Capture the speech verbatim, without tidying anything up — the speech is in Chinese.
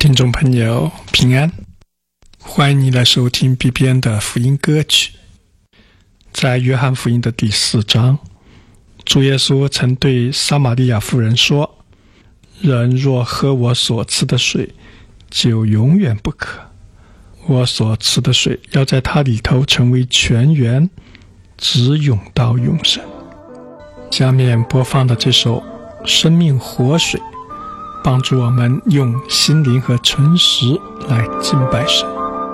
听众朋友平安，欢迎你来收听 B B N 的福音歌曲。在约翰福音的第四章，主耶稣曾对撒玛利亚妇人说，人若喝我所赐的水，就永远不渴，我所赐的水要在它里头成为泉源，直涌到永生。下面播放的这首生命活水，帮助我们用心灵和诚实来敬拜神。